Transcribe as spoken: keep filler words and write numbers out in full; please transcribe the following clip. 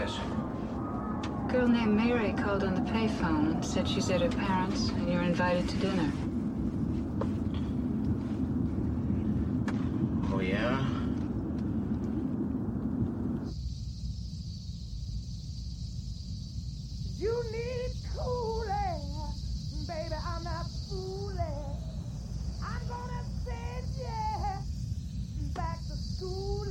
Yes. A girl named Mary called on the payphone and said she's at her parents' and you're invited to dinner. Oh, yeah? You need cooling, baby, I'm not fooling. I'm gonna send you back to school.